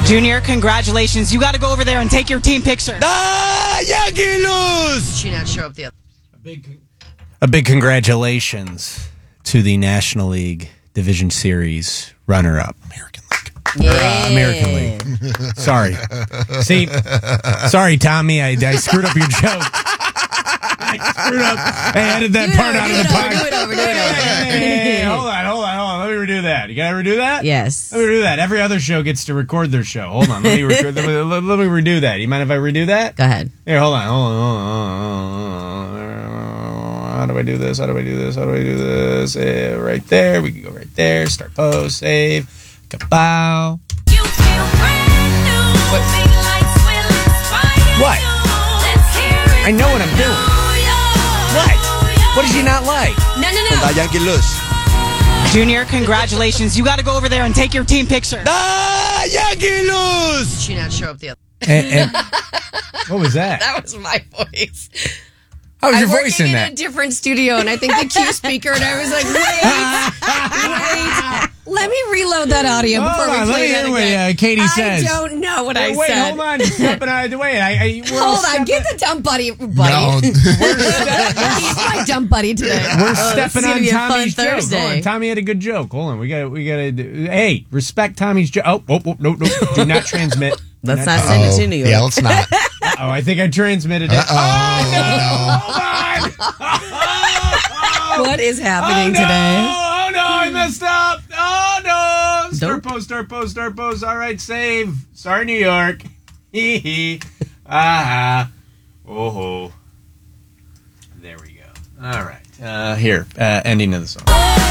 Junior, congratulations. You got to go over there and take your team picture. Yankee lose! She not show up the other. A big congratulations to the National League Division Series runner-up. American League. Yeah. American League. Sorry. See, sorry, Tommy. I screwed up your joke. I screwed up. I added that part out of the podcast. Do it over. Hey, hold on. Let me redo that. You gotta redo that? Yes. Let me redo that. Every other show gets to record their show. Hold on. Let me redo that. You mind if I redo that? Go ahead. Here, hold on. How do I do this? Right there. We can go right there. Start post. Save. Kapow. What? I know what I'm doing. What? What did you not like? No. Yankee lose. Junior, congratulations. You got to go over there and take your team picture. Yankee lose. She not show up the other. And what was that? That was my voice. How was your I'm voice in working that? in a different studio, and I think the cue speaker, and I was like, wait. Let me reload that audio before we play that again. What Katie says. I don't know what I Wait, said. hold on. You're stepping out of the way. Hold on. Get the dumb buddy. No. He's my dumb buddy today. We're stepping on Tommy's joke. Thursday. Hold on. Tommy had a good joke. Hold on. We gotta do. Hey, respect Tommy's joke. Oh, no. Do not transmit. Let's not send it to New York. Yeah, let's not. Oh, I think I transmitted it. Hold on. What is happening today? Oh no, I messed up. Oh no. Start Nope. post. All right, save. Sorry, New York. Hee hee. Ah. Oh. There we go. All right. Here. Ending of the song.